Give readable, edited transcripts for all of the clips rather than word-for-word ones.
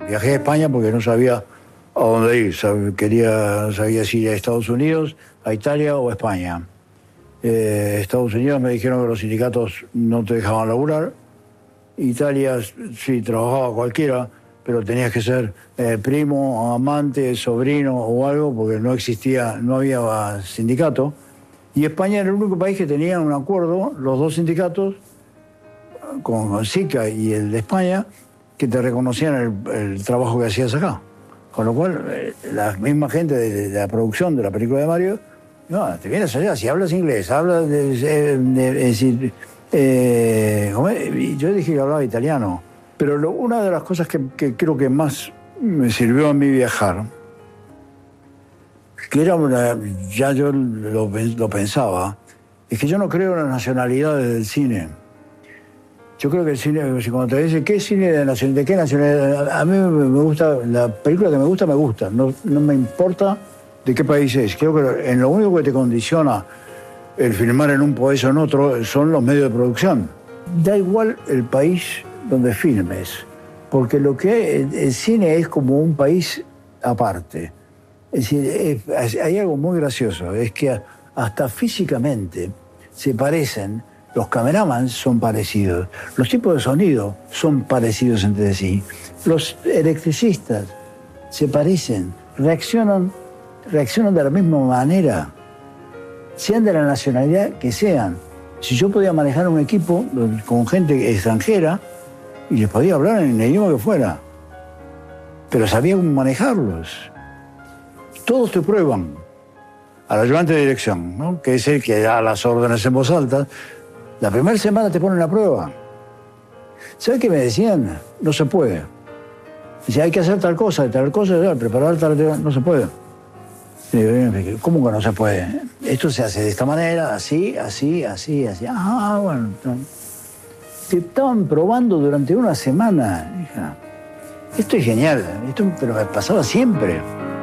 Viajé a España porque no sabía a dónde ir. Sabía si ir a Estados Unidos, a Italia o a España. Estados Unidos me dijeron que los sindicatos no te dejaban laburar. Italia sí trabajaba cualquiera, pero tenías que ser primo, amante, sobrino o algo, porque no había sindicato. Y España era el único país que tenía un acuerdo, los dos sindicatos, con SICA y el de España, que te reconocían el trabajo que hacías acá. Con lo cual, la misma gente de la producción de la película de Mario, no, te vienes allá, si hablas inglés, hablas yo dije que hablaba italiano, pero una de las cosas que creo que más me sirvió a mí viajar, que era ya yo lo pensaba, es que yo no creo en las nacionalidades del cine. Yo creo que el cine, cuando te dicen, ¿qué cine de qué nacionalidad? A mí me gusta, la película que me gusta, no me importa de qué país es. Creo que en lo único que te condiciona el filmar en un país o en otro son los medios de producción. Da igual el país donde filmes, porque el cine es como un país aparte. Es decir, hay algo muy gracioso, es que hasta físicamente se parecen. Los cameramans son parecidos, los tipos de sonido son parecidos entre sí, los electricistas se parecen, reaccionan de la misma manera, sean de la nacionalidad que sean. Si yo podía manejar un equipo con gente extranjera y les podía hablar en el idioma que fuera, pero sabía cómo manejarlos. Todos te prueban. Al ayudante de dirección, ¿no? Que es el que da las órdenes en voz alta. La primera semana te ponen la prueba. ¿Sabes qué me decían? No se puede. Dice, hay que hacer tal cosa, preparar tal cosa, no se puede. Digo, ¿cómo que no se puede? Esto se hace de esta manera, así. Ah, bueno. Te estaban probando durante una semana. Hija, esto es genial, pero me pasaba siempre.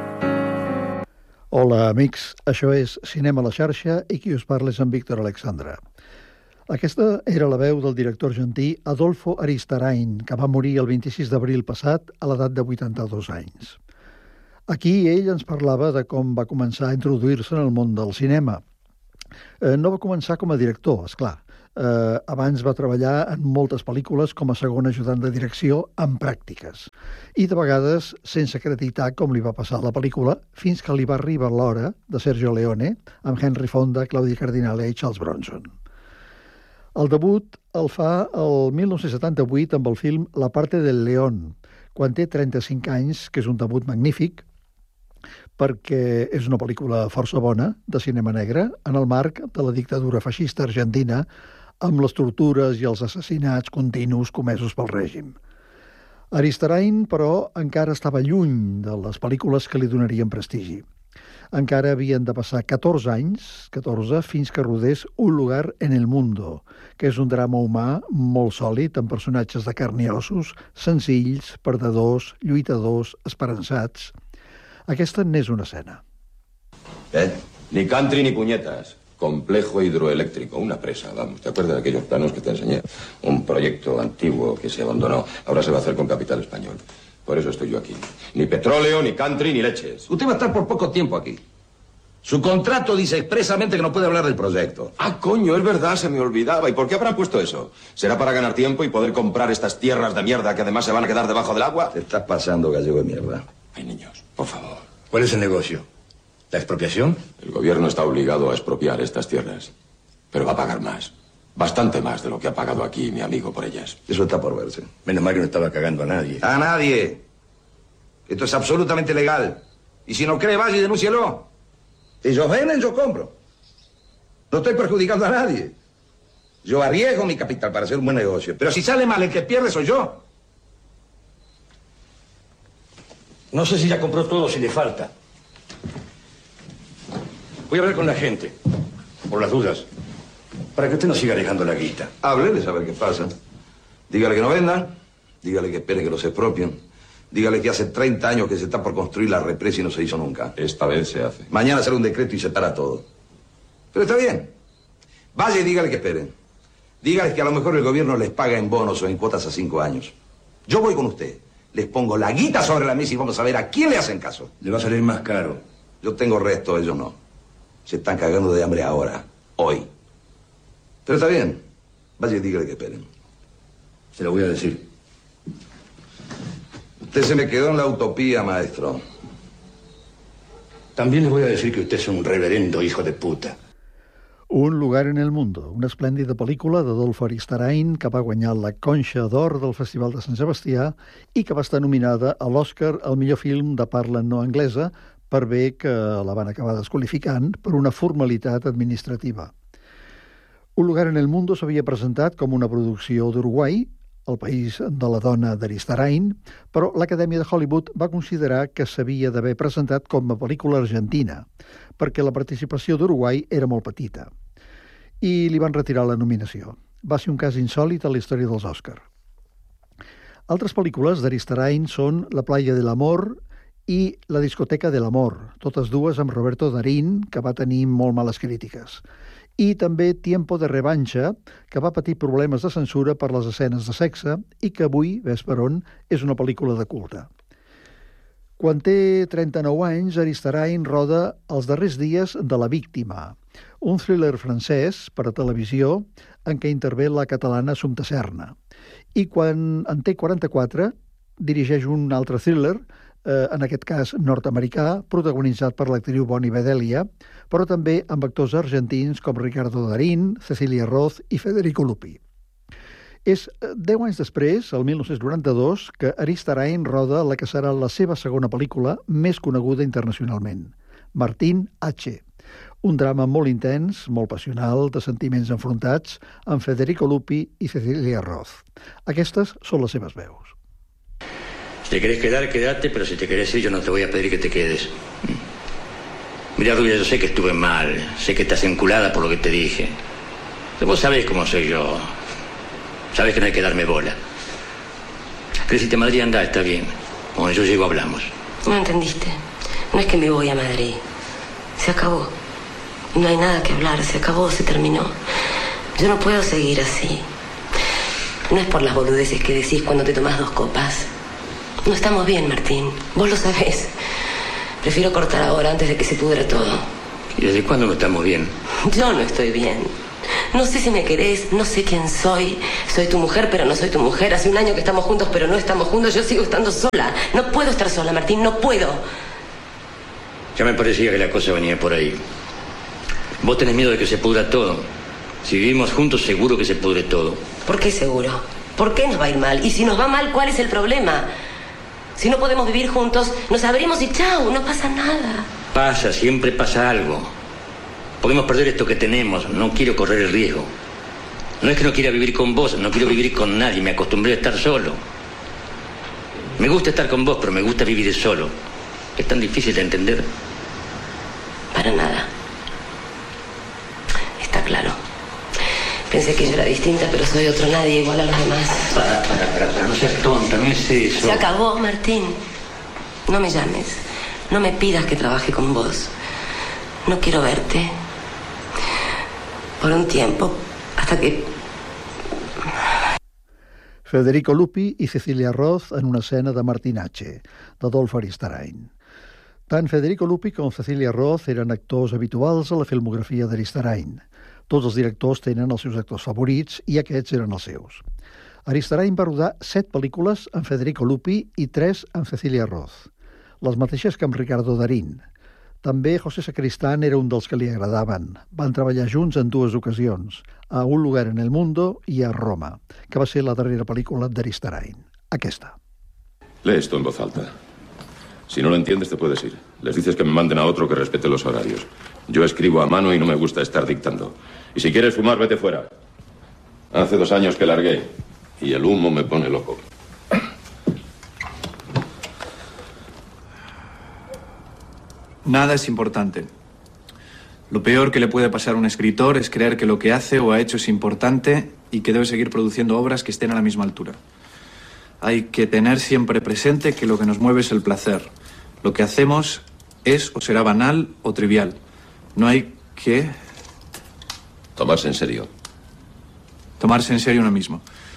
Hola, amics. Això és Cinema a la xarxa i qui us parla és en Víctor Alexandra. Aquesta era la veu del director argentí Adolfo Aristarain, que va morir el 26 d'abril passat a l'edat de 82 anys. Aquí ell ens parlava de com va començar a introduir-se en el món del cinema. No va començar com a director, esclar. Abans va treballar en moltes pel·lícules com a segon ajudant de direcció en pràctiques. I de vegades sense acreditar, com li va passar a la pel·lícula, fins que li va arribar l'hora de Sergio Leone amb Henry Fonda, Claudia Cardinale i Charles Bronson. El debut el fa el 1978 amb el film La parte del león, quan té 35 anys, que és un debut magnífic, perquè és una pel·lícula força bona de cinema negre en el marc de la dictadura feixista argentina amb les tortures i els assassinats continus comesos pel règim. Aristarain, però, encara estava lluny de les pel·lícules que li donarien prestigi. Encara havien de passar 14 anys, fins que rodés Un lugar en el mundo, que és un drama humà molt sòlid, amb personatges de carn i ossos, senzills, perdedors, lluitadors, esperançats. Aquesta n'és una escena. Ni country ni puñetas. Complejo hidroeléctrico, una presa, vamos. ¿Te acuerdas de aquellos planos que te enseñé? Un proyecto antiguo que se abandonó. Ahora se va a hacer con capital español. Por eso estoy yo aquí. Ni petróleo, ni country, ni leches. Usted va a estar por poco tiempo aquí. Su contrato dice expresamente que no puede hablar del proyecto. Ah, coño, es verdad, se me olvidaba. ¿Y por qué habrán puesto eso? ¿Será para ganar tiempo y poder comprar estas tierras de mierda que además se van a quedar debajo del agua? Te estás pasando, gallego de mierda. Ay, niños, por favor. ¿Cuál es el negocio? ¿La expropiación? El gobierno está obligado a expropiar estas tierras. Pero va a pagar más. Bastante más de lo que ha pagado aquí mi amigo por ellas. Eso está por verse. Menos mal que no estaba cagando a nadie. ¡A nadie! Esto es absolutamente legal. Y si no cree, vaya y denúncielo. Si ellos venden, yo compro. No estoy perjudicando a nadie. Yo arriesgo mi capital para hacer un buen negocio. Pero si sale mal, el que pierde soy yo. No sé si ya compró todo o si le falta. Voy a hablar con la gente, por las dudas, para que usted no siga dejando la guita. Háblele, a ver qué pasa. Dígale que no vendan, dígale que esperen que los expropien. Dígale que hace 30 años que se está por construir la represa y no se hizo nunca. Esta vez se hace. Mañana sale un decreto y se para todo. Pero está bien. Vaya y dígale que esperen. Dígale que a lo mejor el gobierno les paga en bonos o en cuotas a 5 años. Yo voy con usted. les pongo la guita sobre la mesa y vamos a ver a quién le hacen caso. Le va a salir más caro. Yo tengo resto, ellos no. Se están cagando de hambre ahora, hoy. Pero está bien. Vaya y dígale que esperen. Se lo voy a decir. Usted se me quedó en la utopía, maestro. También le voy a decir que usted es un reverendo hijo de puta. Un lugar en el mundo, una esplèndida pel·lícula d'Adolfo Aristarain que va guanyar la Conxa d'Or del Festival de Sant Sebastià i que va estar nominada a l'Oscar al millor film de parla no anglesa, per bé que la van acabar desqualificant per una formalitat administrativa. Un lugar en el mundo s'havia presentat com una producció d'Uruguai, el país de la dona d'Aristarain, però l'Acadèmia de Hollywood va considerar que s'havia d'haver presentat com a pel·lícula argentina, perquè la participació d'Uruguai era molt petita. I li van retirar la nominació. Va ser un cas insòlit a la història dels Òscar. Altres pel·lícules d'Aristarain són La playa del amor i La discoteca del amor, totes dues amb Roberto Darín, que va tenir molt males crítiques. I també Tiempo de revancha, que va patir problemes de censura per les escenes de sexe i que avui, ves per on, és una pel·lícula de culte. Quan té 39 anys, Aristarain roda Els darrers dies de la víctima, un thriller francès per a televisió en què intervé la catalana Assumpta Serna. I quan en té 44, dirigeix un altre thriller, en aquest cas nord-americà, protagonitzat per l'actriu Bonnie Bedelia, però també amb actors argentins com Ricardo Darín, Cecilia Roth i Federico Lupi. És 10 anys després, el 1992, que Aristarain roda la que serà la seva segona pel·lícula més coneguda internacionalment, Martín H., un drama molt intens, molt passional, de sentiments enfrontats, amb Federico Lupi i Cecilia Roth. Aquestes són les seves veus. Si te querés quedar, quédate, pero si te querés ir, yo no te voy a pedir que te quedes. Mira, Rubia, yo sé que estuve mal, sé que estás enculada por lo que te dije. Pero vos sabés cómo soy yo. Sabés que no hay que darme bola. Pero si te a Madrid, anda, está bien. Cuando yo llego, hablamos. No entendiste. No es que me voy a Madrid. Se acabó. No hay nada que hablar. Se acabó, se terminó. Yo no puedo seguir así. No es por las boludeces que decís cuando te tomás 2 copas. No estamos bien, Martín. Vos lo sabés. Prefiero cortar ahora antes de que se pudra todo. ¿Y desde cuándo no estamos bien? Yo no estoy bien. No sé si me querés, no sé quién soy. Soy tu mujer, pero no soy tu mujer. Hace 1 año que estamos juntos, pero no estamos juntos. Yo sigo estando sola. No puedo estar sola, Martín, no puedo. Ya me parecía que la cosa venía por ahí. Vos tenés miedo de que se pudra todo. Si vivimos juntos, seguro que se pudre todo. ¿Por qué seguro? ¿Por qué nos va a ir mal? Y si nos va mal, ¿cuál es el problema? Si no podemos vivir juntos, nos abrimos y chau, no pasa nada. Pasa, siempre pasa algo. Podemos perder esto que tenemos, no quiero correr el riesgo. No es que no quiera vivir con vos, no quiero vivir con nadie, me acostumbré a estar solo. Me gusta estar con vos, pero me gusta vivir solo. ¿Es tan difícil de entender? Para nada. Está claro. Pensé que yo era distinta, pero soy otro nadie, igual a los demás. Para, no seas tonta, no es eso. Se acabó, Martín. No me llames. No me pidas que trabaje con vos. No quiero verte. Por un tiempo, hasta que... Federico Lupi i Cecilia Roth en una escena de Martín H., d'Adolfo Aristarain. Tant Federico Lupi com Cecilia Roth eren actors habituals a la filmografia d'Aristarain. Tots els directors tenen els seus actors favorits i aquests eren els seus. Aristarain va rodar 7 pel·lícules amb Federico Lupi i 3 amb Cecilia Roth, les mateixes que amb Ricardo Darín. També José Sacristán era un dels que li agradaven. Van treballar junts en 2 ocasions, a Un lugar en el mundo i a Roma, que va ser la darrera pel·lícula d'Aristarain. Aquesta. Lee esto en voz alta. Si no lo entiendes, te puedes ir. Les dices que me manden a otro que respete los horarios. Yo escribo a mano y no me gusta estar dictando. Y si quieres fumar, vete fuera. Hace 2 años que largué y el humo me pone loco. Nada es importante. Lo peor que le puede pasar a un escritor es creer que lo que hace o ha hecho es importante y que debe seguir produciendo obras que estén a la misma altura. Hay que tener siempre presente que lo que nos mueve es el placer. Lo que hacemos es o será banal o trivial. No hay que... Tomarse en serio. Tomarse en serio uno mismo.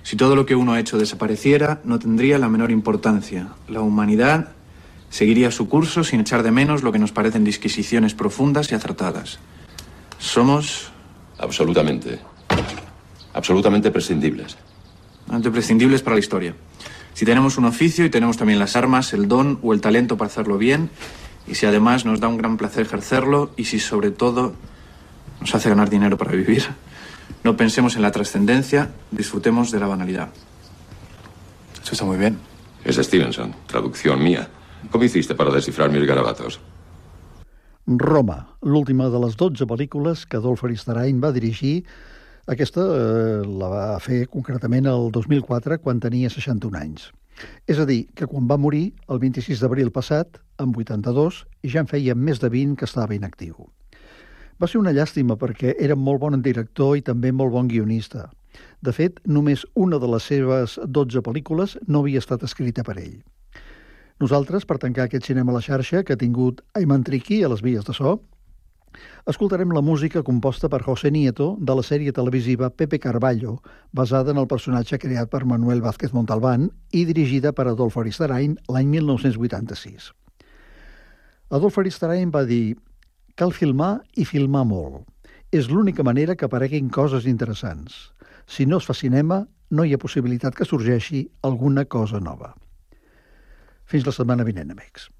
Si todo lo que uno ha hecho desapareciera, no tendría la menor importancia. La humanidad seguiría su curso sin echar de menos lo que nos parecen disquisiciones profundas y acertadas. Somos... Absolutamente prescindibles. Imprescindibles para la historia. Si tenemos un oficio y tenemos también las armas, el don o el talento para hacerlo bien, y si además nos da un gran placer ejercerlo, y si sobre todo nos hace ganar dinero para vivir, no pensemos en la trascendencia, disfrutemos de la banalidad. Eso está muy bien. Es Stevenson, traducción mía. ¿Cómo hiciste para descifrar mis garabatos? Roma, l'última de les 12 pel·lícules que Adolf Aristarain va dirigir. Aquesta la va fer concretament el 2004, quan tenia 61 anys. És a dir, que quan va morir, el 26 d'abril passat, amb 82, ja en feia més de 20 que estava inactiu. Va ser una llàstima perquè era molt bon director i també molt bon guionista. De fet, només una de les seves 12 pel·lícules no havia estat escrita per ell. Nosaltres, per tancar aquest cinema a la xarxa, que ha tingut Ayman Triqui a les vies de so, escoltarem la música composta per José Nieto de la sèrie televisiva Pepe Carballo, basada en el personatge creat per Manuel Vázquez Montalbán i dirigida per Adolf Aristarain l'any 1986. Adolf Aristarain va dir: «Cal filmar i filmar molt. És l'única manera que apareguin coses interessants. Si no es fa cinema, no hi ha possibilitat que sorgeixi alguna cosa nova». Fins la setmana vinent, amics.